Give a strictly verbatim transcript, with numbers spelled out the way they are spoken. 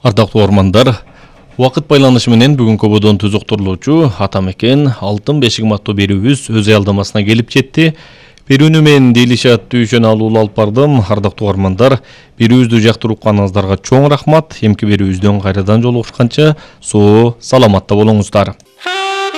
Ардактуу угармандар, убакыт байланышы менен бүгүнкү бодон түзүктүрүлүүчү Атамекен Алтын бешик аттуу берүүбүз өз аялдамасына келип жетти. Берүүнү мен Делишат Түйшөн алуулу алып бардым. Ардактуу угармандар, берүүбүздү жактырып укканыңыздарга чоң рахмат. Эмки берүүбүздөн кайрадан жолугушканча соо саламатта болуңуздар.